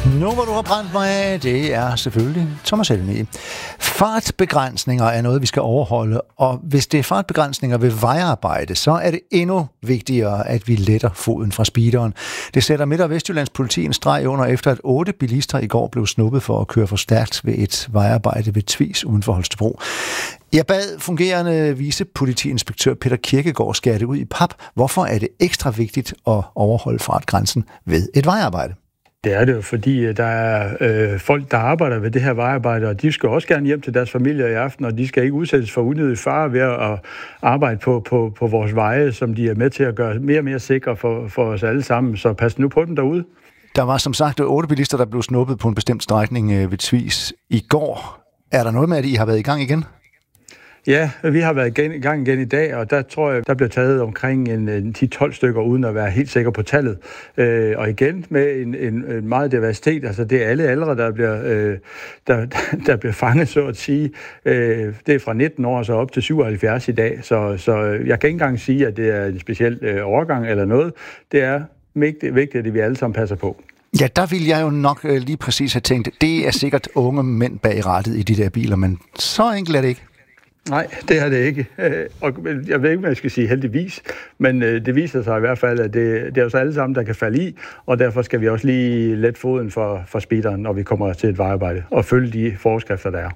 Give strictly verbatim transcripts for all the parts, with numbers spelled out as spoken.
Nu hvor du har brændt mig af, det er selvfølgelig Thomas Helmig. Fartbegrænsninger er noget, vi skal overholde, og hvis det er fartbegrænsninger ved vejarbejde, så er det endnu vigtigere, at vi letter foden fra speederen. Det sætter Midt- og Vestjyllands politi en streg under, efter at otte bilister i går blev snuppet for at køre for stærkt ved et vejarbejde ved Tvis uden for Holstebro. Jeg bad fungerende vicepolitiinspektør Peter Kirkegaard skære det ud i pap. Hvorfor er det ekstra vigtigt at overholde fartgrænsen ved et vejarbejde? Det er det jo, fordi der er øh, folk, der arbejder ved det her vejarbejde, og de skal også gerne hjem til deres familier i aften, og de skal ikke udsættes for unødig fare ved at arbejde på, på, på vores veje, som de er med til at gøre mere og mere sikre for, for os alle sammen. Så pas nu på dem derude. Der var som sagt otte bilister, der blev snuppet på en bestemt strækning ved Tvis i går. Er der noget med, at I har været i gang igen? Ja, vi har været i gang igen i dag, og der tror jeg, der bliver taget omkring en ti tolv stykker, uden at være helt sikker på tallet. Øh, og igen med en, en, en meget diversitet, altså det er alle aldre, der bliver, øh, der, der bliver fanget, så at sige. Øh, det er fra nitten år så op til syvoghalvfjerds i dag, så, så jeg kan ikke engang sige, at det er en speciel øh, overgang eller noget. Det er vigtigt, vigtigt, at vi alle sammen passer på. Ja, der vil jeg jo nok øh, lige præcis have tænkt, det er sikkert unge mænd bag rattet i de der biler, men så enkelt er det ikke. Nej, det er det ikke. Og jeg ved ikke, hvad jeg skal sige heldigvis, men det viser sig i hvert fald, at det, det er os alle sammen, der kan falde i, og derfor skal vi også lige lette foden for, for speederen, når vi kommer til et vejarbejde, og følge de forskrifter, der er.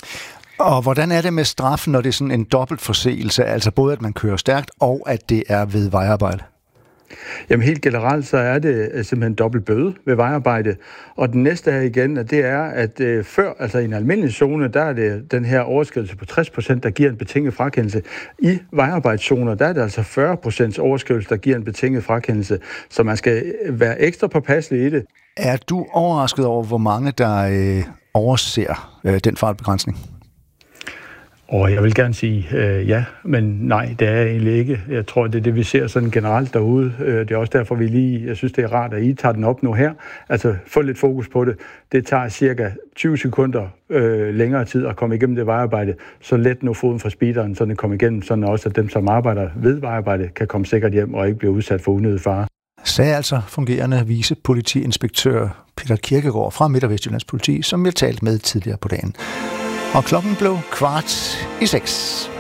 Og hvordan er det med straffen, når det er sådan en dobbelt forseelse, altså både at man kører stærkt, og at det er ved vejarbejde? Jamen helt generelt, så er det simpelthen dobbelt bøde ved vejarbejde. Og den næste her igen, det er, at øh, før, altså i en almindelig zone, der er det den her overskridelse på tres procent, der giver en betinget frakendelse. I vejarbejdszoner, der er det altså fyrre procent overskridelse, der giver en betinget frakendelse. Så man skal være ekstra påpasselig i det. Er du overrasket over, hvor mange der øh, overser øh, den fartbegrænsning? Og jeg vil gerne sige øh, ja, men nej, det er jeg egentlig ikke. Jeg tror, det er det, vi ser sådan generelt derude. Det er også derfor, vi lige, jeg synes, det er rart, at I tager den op nu her. Altså, få lidt fokus på det. Det tager cirka tyve sekunder øh, længere tid at komme igennem det vejarbejde. Så let nu foden fra speederen, så den kommer igennem, sådan også, at dem, som arbejder ved vejarbejde, kan komme sikkert hjem og ikke blive udsat for unødig fare. Sagde altså fungerende vicepolitiinspektør Peter Kirkegaard fra Midt- og Vestjyllands politi, som jeg talte med tidligere på dagen. Og klokken blev kvart i seks.